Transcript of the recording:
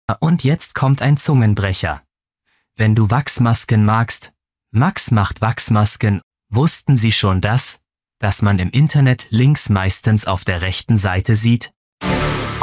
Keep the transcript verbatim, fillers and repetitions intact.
Und jetzt kommt ein Zungenbrecher. Wenn du Wachsmasken magst, Max macht Wachsmasken. Wussten Sie schon das, dass man im Internet Links meistens auf der rechten Seite sieht?